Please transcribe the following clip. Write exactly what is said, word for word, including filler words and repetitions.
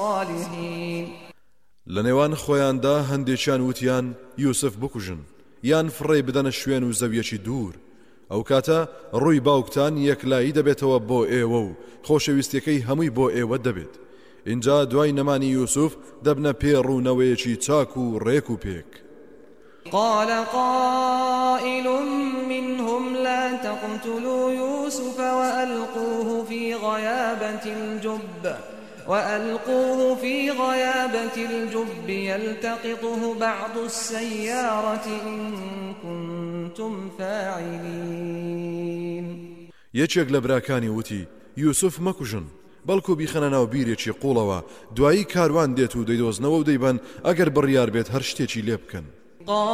الصالحين لنێوان خۆیاندا هەندێکیان وتیان یوسف بکوژن یان فڕێ بدەنە شوێن و زەویەکی دوور ئەو کاتە ڕووی باوکتان یەکلایی دەبێتەوە بۆ ئێوە و خۆشەویستیەکەی هەمووی بۆ ئێوە دەبێت. اینجا دوای نەمانی یوسف دەبنە پێڕوونەوەیەکی چاک و ڕێک و پێک. قال قائل منهم لا تقتلوا يوسف وألقوه في غيابة الجب وألقوه في غيابة الجب يلتقطه بعض السيارة إن كنتم فاعلين. یەکێک لە براکانی وتی یوسف مەکوژن بەڵکو بیخەنە ناو بیرێکی قوڵەوە دوایی کاروان دێت و دەیدۆزنەوە و دەیبەن ئەگەر بڕیار بێت هەر شتێکی لێ بکەن.